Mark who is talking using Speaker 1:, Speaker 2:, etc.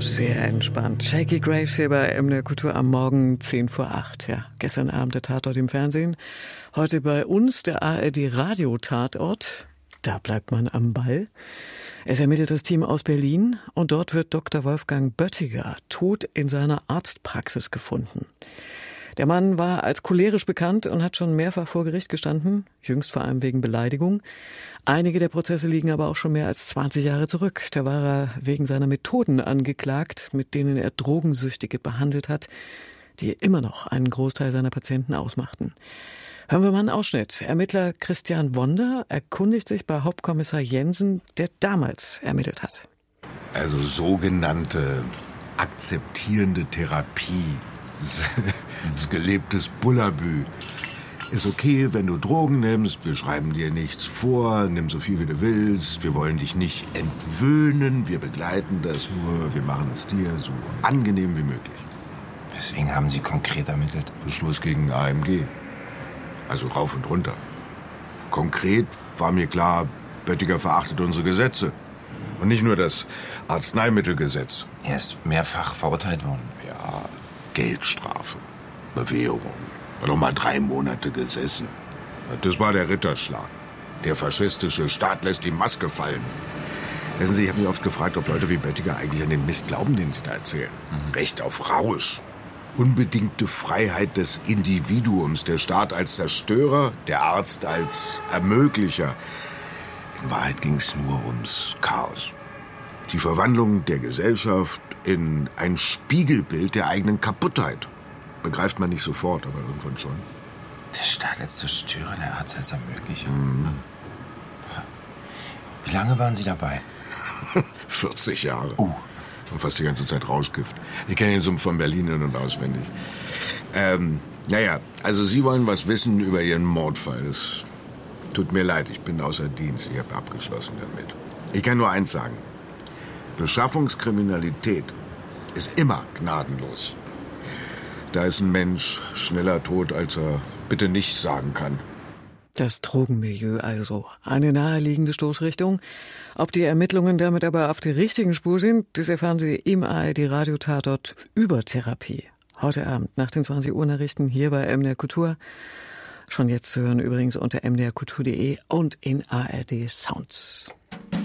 Speaker 1: Sehr entspannt. Shakey Graves hier bei MDR Kultur am Morgen 7:50. Ja, gestern Abend der Tatort im Fernsehen. Heute bei uns der ARD-Radio-Tatort. Da bleibt man am Ball. Es ermittelt das Team aus Berlin und dort wird Dr. Wolfgang Böttiger tot in seiner Arztpraxis gefunden. Der Mann war als cholerisch bekannt und hat schon mehrfach vor Gericht gestanden, jüngst vor allem wegen Beleidigung. Einige der Prozesse liegen aber auch schon mehr als 20 Jahre zurück. Da war er wegen seiner Methoden angeklagt, mit denen er Drogensüchtige behandelt hat, die immer noch einen Großteil seiner Patienten ausmachten. Hören wir mal einen Ausschnitt. Ermittler Christian Wonder erkundigt sich bei Hauptkommissar Jensen, der damals ermittelt hat.
Speaker 2: Also sogenannte akzeptierende Therapie. Das gelebtes Bullabü. Ist okay, wenn du Drogen nimmst, wir schreiben dir nichts vor, nimm so viel wie du willst, wir wollen dich nicht entwöhnen, wir begleiten das nur, wir machen es dir so angenehm wie möglich.
Speaker 3: Weswegen haben Sie konkret ermittelt?
Speaker 2: Beschluss gegen AMG. Also rauf und runter. Konkret war mir klar, Böttiger verachtet unsere Gesetze. Und nicht nur das Arzneimittelgesetz.
Speaker 3: Er ist mehrfach verurteilt worden.
Speaker 2: Ja, Geldstrafe, Bewährung. War doch mal 3 Monate gesessen. Das war der Ritterschlag. Der faschistische Staat lässt die Maske fallen. Wissen Sie, ich habe mich oft gefragt, ob Leute wie Böttiger eigentlich an den Mist glauben, den sie da erzählen. Recht auf Rausch. Unbedingte Freiheit des Individuums. Der Staat als Zerstörer, der Arzt als Ermöglicher. In Wahrheit ging es nur ums Chaos. Die Verwandlung der Gesellschaft in ein Spiegelbild der eigenen Kaputtheit. Begreift man nicht sofort, aber irgendwann schon.
Speaker 3: Der Staat als Zerstörer, der Arzt als Ermöglicher. Wie lange waren Sie dabei?
Speaker 2: 40 Jahre. Und fast die ganze Zeit Rauschgift. Ich kenne den Sumpf von Berlin in- und auswendig. Also Sie wollen was wissen über Ihren Mordfall. Es tut mir leid, ich bin außer Dienst. Ich habe abgeschlossen damit. Ich kann nur eins sagen. Beschaffungskriminalität ist immer gnadenlos. Da ist ein Mensch schneller tot, als er bitte nicht sagen kann.
Speaker 1: Das Drogenmilieu also. Eine naheliegende Stoßrichtung. Ob die Ermittlungen damit aber auf der richtigen Spur sind, das erfahren Sie im ARD-Radio-Tatort Übertherapie. Heute Abend nach den 20 Uhr Nachrichten hier bei MDR Kultur. Schon jetzt zu hören übrigens unter mdrkultur.de und in ARD Sounds.